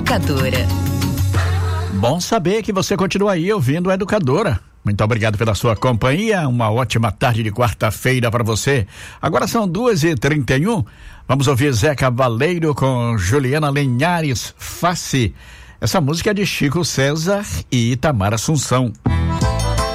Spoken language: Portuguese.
Educadora. Bom saber que você continua aí ouvindo a Educadora. Muito obrigado pela sua companhia. Uma ótima tarde de quarta-feira para você. Agora são 2h31. Vamos ouvir Zé Cavaleiro com Juliana Linhares, Face. Essa música é de Chico César e Itamar Assunção.